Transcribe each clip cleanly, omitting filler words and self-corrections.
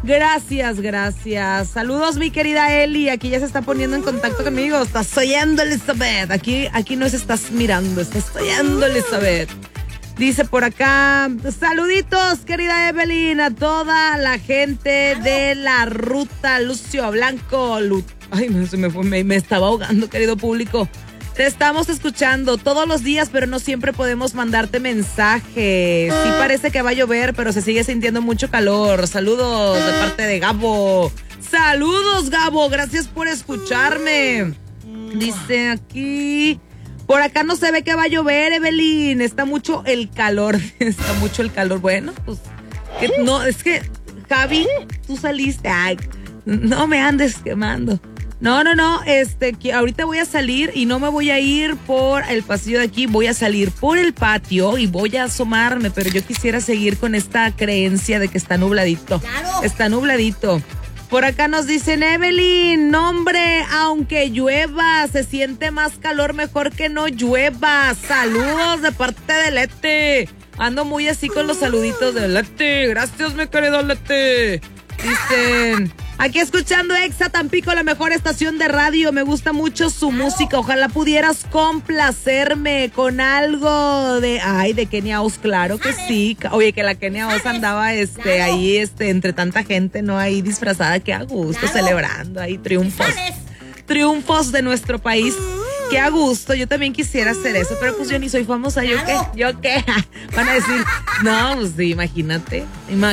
Gracias. Saludos, mi querida Eli. Aquí ya se está poniendo en contacto conmigo. Estás oyendo, Elizabeth. Aquí no se estás mirando, estás oyendo, Elizabeth. Dice por acá, saluditos, querida Evelyn, a toda la gente de la ruta Lucio Blanco. Ay, me estaba ahogando, querido público. Te estamos escuchando todos los días, pero no siempre podemos mandarte mensajes. Sí parece que va a llover, pero se sigue sintiendo mucho calor. Saludos de parte de Gabo. Saludos, Gabo, gracias por escucharme. Dice aquí... Por acá no se ve que va a llover, Evelyn. Está mucho el calor. Bueno, pues... no, es que, Javi, tú saliste. Ay, no me andes quemando. No. Ahorita voy a salir y no me voy a ir por el pasillo de aquí. Voy a salir por el patio y voy a asomarme. Pero yo quisiera seguir con esta creencia de que está nubladito. Claro. Está nubladito. Por acá nos dicen, Evelyn, no hombre, aunque llueva, se siente más calor mejor que no llueva. Saludos de parte de Lete. Ando muy así con los saluditos de Lete. Gracias, mi querido Lete. Dicen, aquí escuchando Exa Tampico, la mejor estación de radio. Me gusta mucho su música. Ojalá pudieras complacerme con algo de Kenia Oz. Claro que sí. Oye, que la Kenia Oz andaba ahí entre tanta gente, ¿no? Ahí disfrazada, que a gusto, celebrando ahí triunfos de nuestro país. Qué a gusto, yo también quisiera hacer eso, pero pues yo ni soy famosa. ¿Yo qué? Van a decir, no, pues sí, imagínate.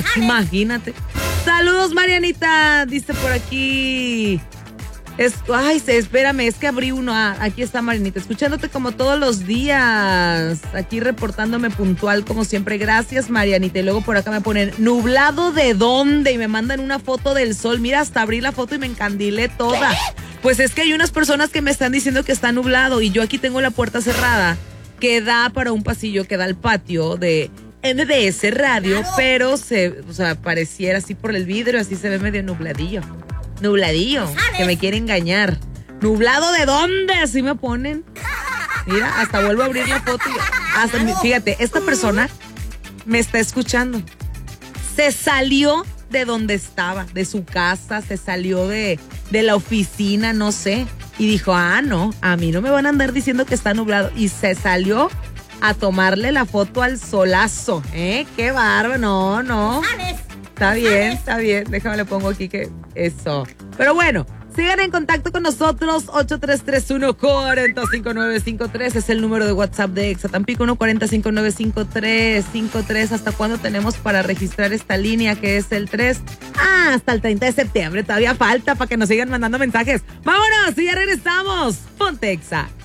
Saludos, Marianita, dice por aquí. Espérame, es que abrí uno. Aquí está Marianita, escuchándote como todos los días. Aquí reportándome puntual como siempre. Gracias, Marianita. Y luego por acá me ponen, ¿nublado de dónde? Y me mandan una foto del sol. Mira, hasta abrí la foto y me encandilé toda. Pues es que hay unas personas que me están diciendo que está nublado y yo aquí tengo la puerta cerrada que da para un pasillo que da al patio de MBS Radio, pero pareciera así por el vidrio, así se ve medio nubladillo, que me quiere engañar. ¿Nublado de dónde? Así me ponen. Mira, hasta vuelvo a abrir la foto fíjate, esta persona me está escuchando. Se salió de donde estaba, de su casa, se salió de la oficina, no sé, y dijo, no, a mí no me van a andar diciendo que está nublado, y se salió a tomarle la foto al solazo, qué bárbaro, no. Está bien, déjame le pongo aquí que eso. Pero bueno, sigan en contacto con nosotros, 8331-405953 es el número de WhatsApp de Exa Tampico, 140595353. ¿Hasta cuándo tenemos para registrar esta línea que es el 3? Hasta el 30 de septiembre, todavía falta para que nos sigan mandando mensajes. ¡Vámonos! Y ya regresamos. Ponte Exa.